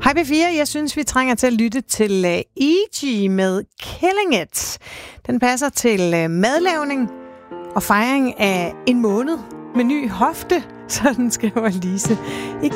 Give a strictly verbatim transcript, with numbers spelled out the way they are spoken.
Hej B fire, jeg synes, vi trænger til at lytte til E G med Killing It. Den passer til madlavning og fejring af en måned med ny hofte, sådan skriver Lise.